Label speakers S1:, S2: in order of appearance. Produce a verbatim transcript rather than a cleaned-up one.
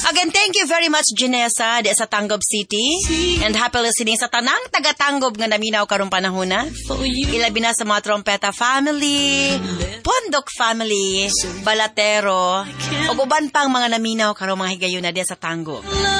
S1: Again, thank you very much, Janessa, di sa Tangob City. And happy listening sa tanang taga-Tangob nga naminaw karong panahona. Ilabi na sa mga Trompeta family, Pondok family, Balatero, o uban pang mga naminaw karong mga higayon na di sa Tangob.